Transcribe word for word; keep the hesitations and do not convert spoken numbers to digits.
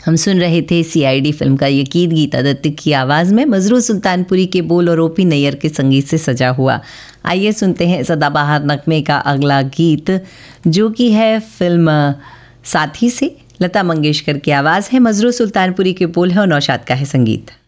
हम सुन रहे थे सीआईडी फिल्म का ये गीत गीता दत्त की आवाज़ में मजरू सुल्तानपुरी के बोल और ओपी नैयर के संगीत से सजा हुआ। आइए सुनते हैं सदाबहार नगमे का अगला गीत, जो कि है फिल्म साथी से। लता मंगेशकर की आवाज़ है, मजरू सुल्तानपुरी के बोल है और नौशाद का है संगीत।